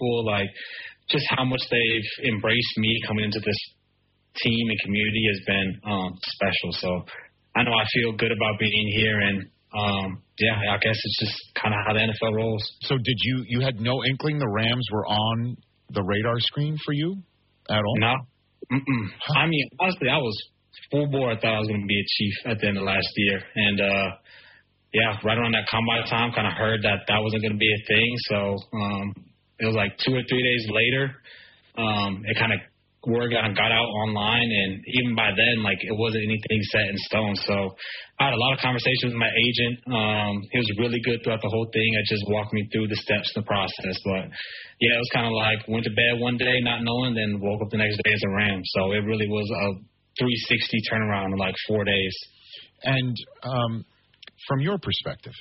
people, like just how much they've embraced me coming into this team and community has been special. So I know I feel good about being here, and I guess it's just kind of how the NFL rolls. So did you had no inkling the Rams were on the radar screen for you at all? No. I mean, honestly, I was full bore. I thought I was going to be a Chief at the end of last year. And, right around that combine time, kind of heard that wasn't going to be a thing. So it was like 2 or 3 days later, it kind of word got out online, and even by then, like, it wasn't anything set in stone. So I had a lot of conversations with my agent. He was really good throughout the whole thing. It just walked me through the steps in the process. But, it was kind of like went to bed one day not knowing, then woke up the next day as a Ram. So it really was a 360 turnaround in like 4 days. And from your perspective,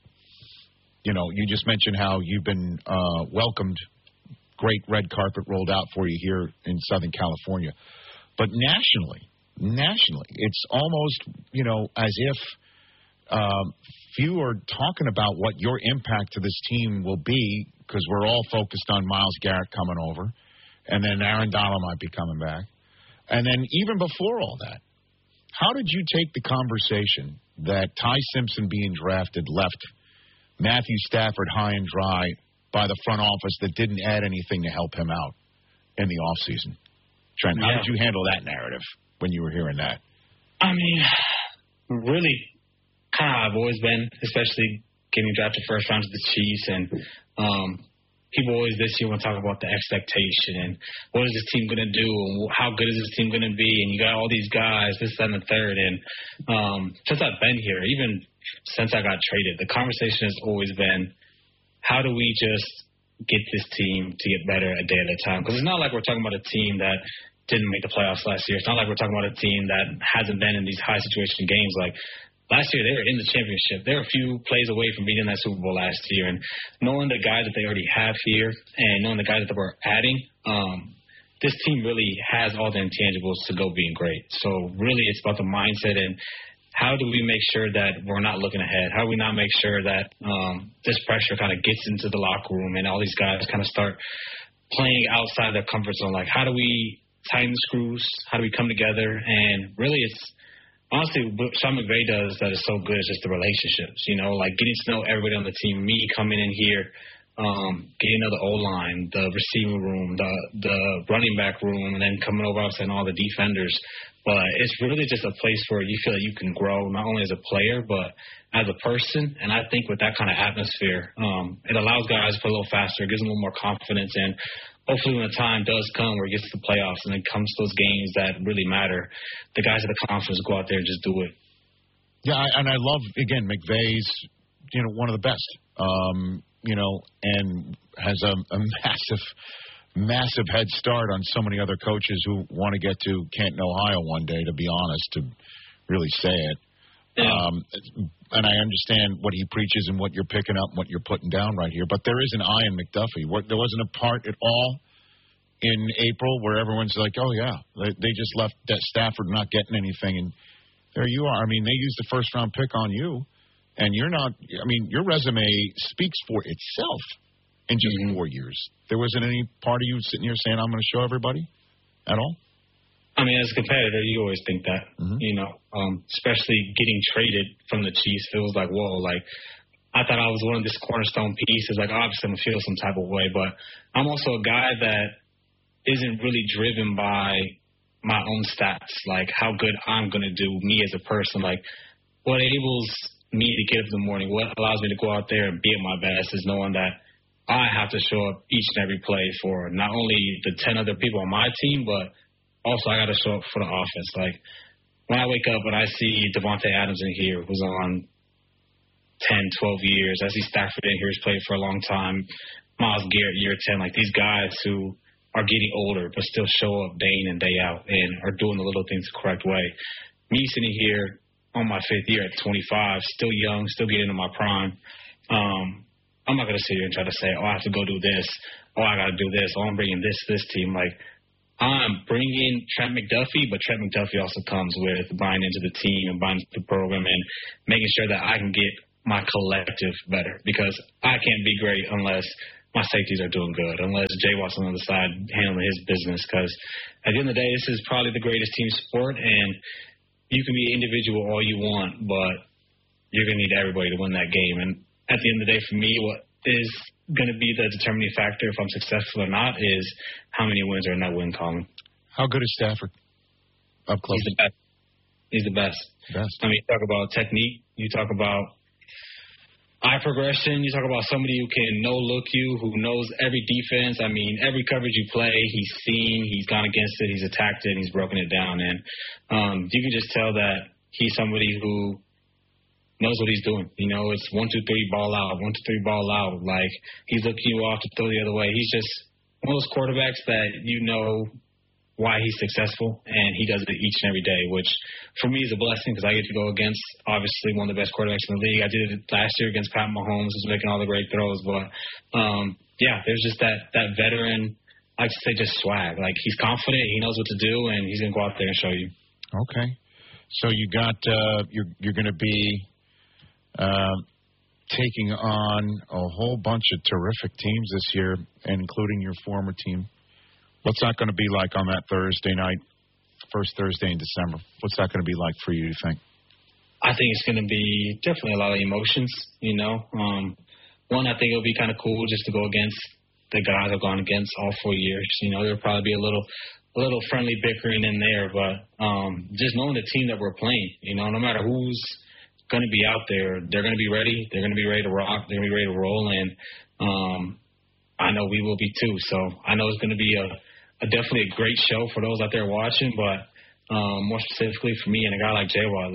you just mentioned how you've been welcomed, great red carpet rolled out for you here in Southern California. But nationally, it's almost, as if few are talking about what your impact to this team will be, because we're all focused on Myles Garrett coming over, and then Aaron Donald might be coming back. And then even before all that, how did you take the conversation that Ty Simpson being drafted left Matthew Stafford high and dry by the front office that didn't add anything to help him out in the offseason? Trent, how did you handle that narrative when you were hearing that? I mean, really, kind of I've always been, especially getting drafted first round to the Chiefs, and people always this year want to talk about the expectation and what is this team going to do and how good is this team going to be, and you got all these guys, this, that, and the third. And since I've been here, even since I got traded, the conversation has always been, how do we just get this team to get better a day at a time? Because it's not like we're talking about a team that didn't make the playoffs last year. It's not like we're talking about a team that hasn't been in these high-situation games. Like, last year, they were in the championship. They were a few plays away from beating that Super Bowl last year. And knowing the guys that they already have here and knowing the guys that we're adding, this team really has all the intangibles to go being great. So, really, it's about the mindset and how do we make sure that we're not looking ahead? How do we not make sure that this pressure kind of gets into the locker room and all these guys kind of start playing outside their comfort zone? Like, how do we tighten the screws? How do we come together? And really, it's honestly what Sean McVay does that is so good is just the relationships, like getting to know everybody on the team, me coming in here, getting to know the O-line, the receiving room, the running back room, and then coming over and all the defenders. But it's really just a place where you feel like you can grow not only as a player but as a person. And I think with that kind of atmosphere, it allows guys to play a little faster, it gives them a little more confidence, and hopefully when the time does come where it gets to the playoffs and it comes to those games that really matter, the guys have the confidence to go out there and just do it. Yeah, and I love, again, McVay's, one of the best, and has a massive head start on so many other coaches who want to get to Canton, Ohio one day, to be honest, to really say it. Yeah. And I understand what he preaches and what you're picking up and what you're putting down right here. But there is an eye in McDuffie. There wasn't a part at all in April where everyone's like, oh, yeah, they just left Stafford not getting anything. And there you are. I mean, they used the first-round pick on you. And you're not – I mean, your resume speaks for itself in just 4 years. There wasn't any part of you sitting here saying, I'm going to show everybody at all? I mean, as a competitor, you always think that, especially getting traded from the Chiefs. It was like, whoa, like I thought I was one of this cornerstone pieces. Like, obviously, I'm going to feel some type of way, but I'm also a guy that isn't really driven by my own stats, like how good I'm going to do, me as a person. Like, what enables me to get up in the morning, what allows me to go out there and be at my best is knowing that I have to show up each and every play for not only the 10 other people on my team, but also, I got to show up for the offense. Like, when I wake up and I see Devontae Adams in here, who's on 10, 12 years. I see Stafford in here, who's played for a long time. Myles Garrett, year 10. Like, these guys who are getting older but still show up day in and day out and are doing the little things the correct way. Me sitting here on my 5th year at 25, still young, still getting into my prime. I'm not going to sit here and try to say, I have to go do this. I got to do this. I'm bringing this team. Like, I'm bringing Trent McDuffie, but Trent McDuffie also comes with buying into the team and buying into the program and making sure that I can get my collective better, because I can't be great unless my safeties are doing good, unless Jay Watt's on the other side handling his business. Because at the end of the day, this is probably the greatest team sport, and you can be individual all you want, but you're going to need everybody to win that game. And at the end of the day, for me, what is going to be the determining factor if I'm successful or not is how many wins are in that win column. How good is Stafford up close? He's the best. I mean, you talk about technique, you talk about eye progression, you talk about somebody who can no-look you, who knows every defense. I mean, every coverage you play, he's seen, he's gone against it, he's attacked it, and he's broken it down. And you can just tell that he's somebody who knows what he's doing. You know, it's 1, 2, 3, ball out, 1, 2, 3, ball out. Like, he's looking you off to throw the other way. He's just one of those quarterbacks that you know why he's successful, and he does it each and every day, which for me is a blessing because I get to go against, obviously, one of the best quarterbacks in the league. I did it last year against Pat Mahomes, who's making all the great throws. But, yeah, there's just that veteran, I like to say just swag. Like, he's confident, he knows what to do, and he's going to go out there and show you. Okay. So you got you're going to be taking on a whole bunch of terrific teams this year, including your former team. What's that going to be like on that Thursday night, first Thursday in December? What's that going to be like for you, do you think? I think it's going to be definitely a lot of emotions, you know. One, I think it'll be kind of cool just to go against the guys I've gone against all 4 years. You know, there'll probably be a little friendly bickering in there, but just knowing the team that we're playing, you know, no matter who's going to be out there, they're going to be ready. They're going to be ready to rock. They're going to be ready to roll, and I know we will be too. So I know it's going to be definitely a great show for those out there watching, but more specifically for me and a guy like Jay Watt,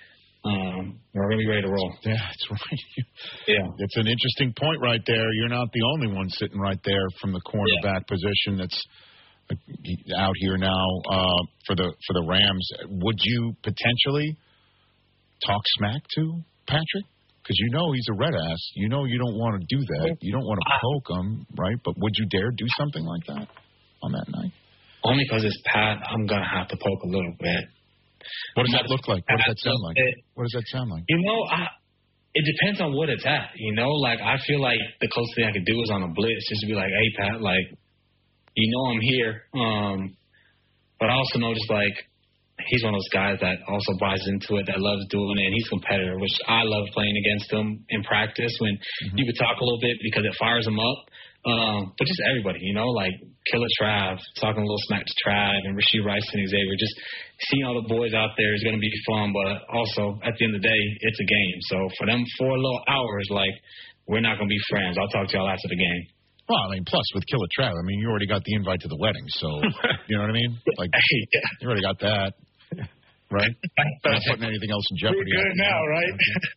we're going to be ready to roll. Yeah, that's right. Yeah. It's an interesting point right there. You're not the only one sitting right there from the cornerback position that's out here now for the Rams. Would you potentially talk smack to Patrick? Because you know he's a red ass. You know you don't want to do that. You don't want to poke him, right? But would you dare do something like that on that night? Only because it's Pat, I'm going to have to poke a little bit. What does that look like? What does that sound like? What does that sound like? You know, it depends on what it's at. You know, like, I feel like the closest thing I could do is on a blitz, just to be like, hey, Pat, like, you know I'm here. But I also know just, like, he's one of those guys that also buys into it, that loves doing it, and he's a competitor, which I love playing against him in practice when you could talk a little bit because it fires him up. But just everybody, you know, like Killer Trav, talking a little smack to Trav and Rashee Rice and Xavier, just seeing all the boys out there is going to be fun, but also at the end of the day, it's a game. So for them 4 little hours, like, we're not going to be friends. I'll talk to y'all after the game. Well, I mean, plus with Killer Trav, I mean, you already got the invite to the wedding, so you know what I mean? Like, you already got that. Right? Not putting anything else in jeopardy. We're good now, right?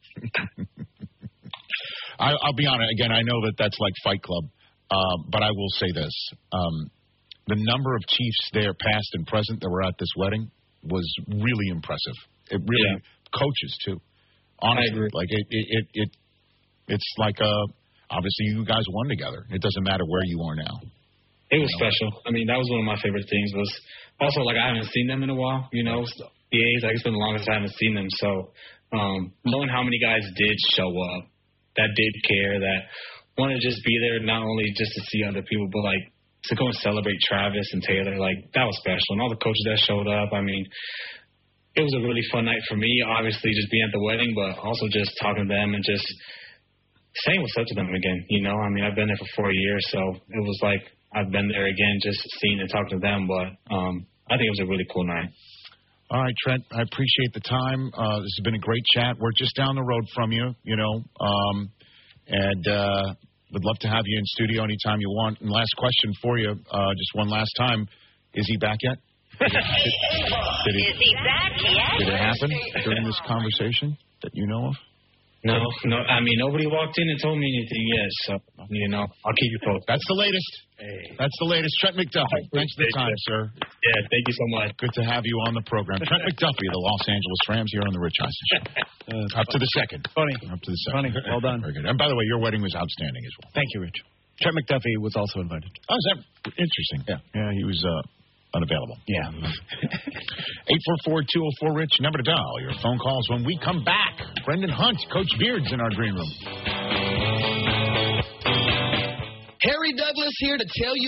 I'll be honest. Again, I know that's like Fight Club, but I will say this. The number of Chiefs there, past and present, that were at this wedding was really impressive. It really, coaches, too. Honestly, like it's like, obviously you guys won together. It doesn't matter where you are now. It was special. I mean, that was one of my favorite things. Was also, like, I haven't seen them in a while, you know. The A's, like, it's been the longest I haven't seen them. So knowing how many guys did show up, that did care, that wanted to just be there, not only just to see other people, but, like, to go and celebrate Travis and Taylor, like, that was special. And all the coaches that showed up, I mean, it was a really fun night for me, obviously, just being at the wedding, but also just talking to them and just saying what's up to them again, you know. I mean, I've been there for 4 years, so it was like I've been there again, just seeing and talking to them, but I think it was a really cool night. All right, Trent, I appreciate the time. This has been a great chat. We're just down the road from you, you know, and would love to have you in studio anytime you want. And last question for you, just one last time. Is he back yet? Is he back yet? Did it happen during this conversation that you know of? No. I mean, nobody walked in and told me anything yet, so, you know, I'll keep you posted. That's the latest. Hey. That's the latest. Trent McDuffie, thanks for the time, sir. Yeah, thank you so much. Good to have you on the program. Trent McDuffie of the Los Angeles Rams here on the Rich Eisen Show. Up to the second. Funny. Up to the second. Funny. Well done. Very good. And by the way, your wedding was outstanding as well. Thank you, Rich. Trent McDuffie was also invited. Oh, is that interesting? Yeah, he was unavailable. Yeah. 844-204-RICH, number to dial. Your phone calls when we come back. Brendan Hunt, Coach Beard's in our green room. just here to tell you